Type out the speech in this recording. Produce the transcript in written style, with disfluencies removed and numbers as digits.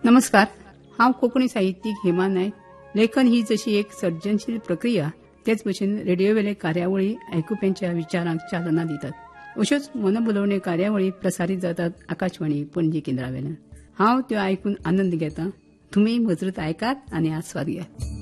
नमस्कार. हांव कोंकणी साहित्यीक हेमा नायक. लेखन ही जशी एक सर्जनशील प्रक्रिया तेच भशेन रेडिओवेले कार्यावळी आयकुप्यांच्या विचारांक चालना दितात. अश्योच मनभुलोवणी कार्यावळी प्रसारीत जातात आकाशवाणी पणजी केंद्रावेल्यान. हांव त्यो आयकून आनंद घेतां. तुम्ही मजरत ऐकात आणि आस्वाद घ्या.